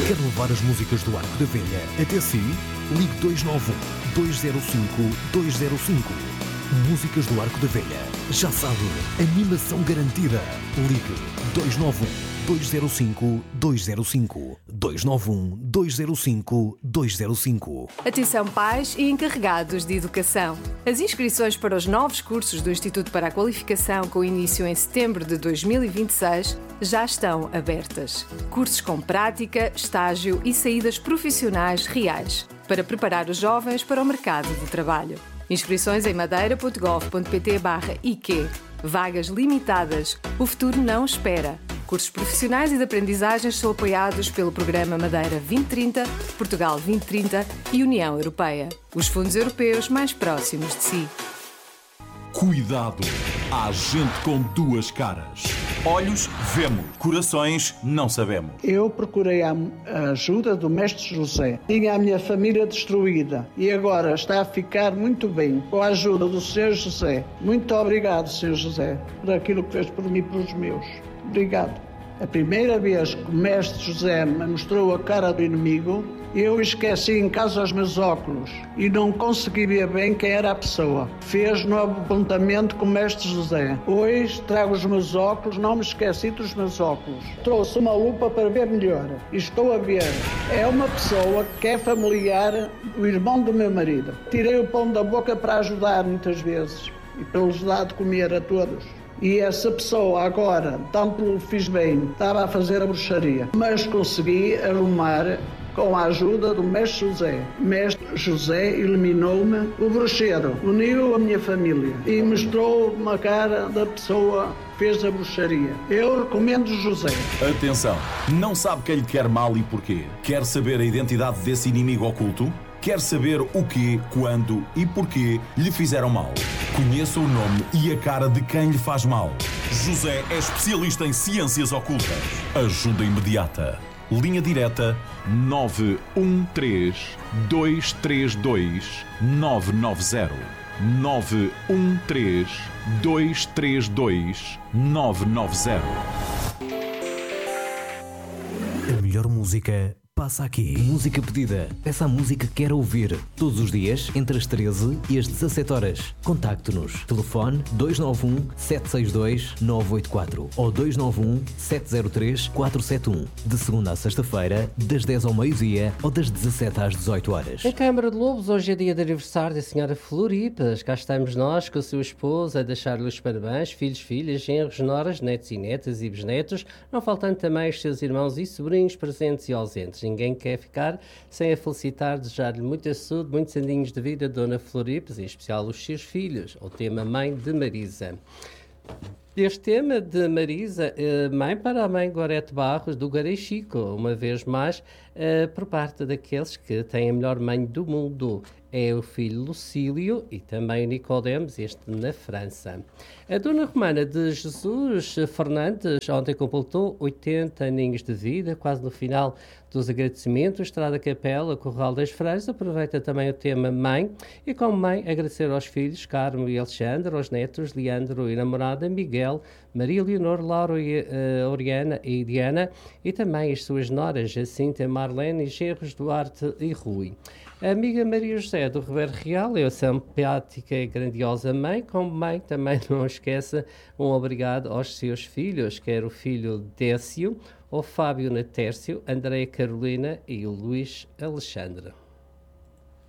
Quer levar as músicas do Arco da Velha até si? Ligue 291-205-205. Músicas do Arco da Velha. Já sabe, animação garantida. Ligue 291-205-205. 291-205-205. Atenção pais e encarregados de educação. As inscrições para os novos cursos do Instituto para a Qualificação, com início em setembro de 2026, já estão abertas. Cursos com prática, estágio e saídas profissionais reais, para preparar os jovens para o mercado de trabalho. Inscrições em madeira.gov.pt/IQ. Vagas limitadas. O futuro não espera. Cursos profissionais e de aprendizagens são apoiados pelo Programa Madeira 2030, Portugal 2030 e União Europeia. Os fundos europeus mais próximos de si. Cuidado! Há gente com duas caras. Olhos, vemos. Corações, não sabemos. Eu procurei a ajuda do Mestre José. Tinha a minha família destruída e agora está a ficar muito bem com a ajuda do Sr. José. Muito obrigado, Sr. José, por aquilo que fez por mim e pelos meus. Obrigado. A primeira vez que o Mestre José me mostrou a cara do inimigo, eu esqueci em casa os meus óculos e não consegui ver bem quem era a pessoa. Fez novo apontamento com o Mestre José. Hoje trago os meus óculos, não me esqueci dos meus óculos. Trouxe uma lupa para ver melhor e estou a ver. É uma pessoa que é familiar do irmão do meu marido. Tirei o pão da boca para ajudar muitas vezes e para lhes dar de comer a todos. E essa pessoa agora, tanto lhe fiz bem, estava a fazer a bruxaria. Mas consegui arrumar com a ajuda do Mestre José. Mestre José eliminou-me o bruxeiro, uniu a minha família e mostrou uma cara da pessoa que fez a bruxaria. Eu recomendo José. Atenção, não sabe quem lhe quer mal e porquê? Quer saber a identidade desse inimigo oculto? Quer saber o quê, quando e porquê lhe fizeram mal? Conheça o nome e a cara de quem lhe faz mal. José é especialista em ciências ocultas. Ajuda imediata. Linha direta 913-232-990. 913-232-990. A melhor música passa aqui. Música pedida. Peça a música que quer ouvir. Todos os dias, entre as 13 e as 17 horas. Contacte-nos. Telefone 291-762-984 ou 291-703-471. De segunda a sexta-feira, das 10 ao meio-dia ou das 17 às 18 horas. Em Câmara de Lobos, hoje é dia de aniversário da senhora Floripas. Cá estamos nós com a sua esposa a deixar-lhe os parabéns, filhos, filhas, genros, noras, netos e netas e bisnetos, não faltando também os seus irmãos e sobrinhos presentes e ausentes. Ninguém quer ficar sem a felicitar, desejar-lhe muita saúde, muitos aninhos de vida, Dona Floripas, em especial os seus filhos. O tema Mãe de Marisa. Este tema de Marisa, mãe para a mãe Gorete Barros, do Gareixico, uma vez mais, por parte daqueles que têm a melhor mãe do mundo. É o filho Lucílio e também Nicodemos, este na França. A Dona Romana de Jesus Fernandes ontem completou 80 aninhos de vida, quase no final dos agradecimentos. Estrada Capela, Corral das Freiras, aproveita também o tema Mãe e, como mãe, agradecer aos filhos Carmo e Alexandre, aos netos Leandro e namorada Miguel, Maria Leonor, Laura e Oriana e Diana, e também as suas noras Jacinta, Marlene, Gerros, Duarte e Rui. A amiga Maria José do Ribeiro Real é a simpática e grandiosa mãe. Como mãe, também não esqueça um obrigado aos seus filhos, quer o filho Décio, o Fábio Natércio, Andréia Carolina e o Luís Alexandre.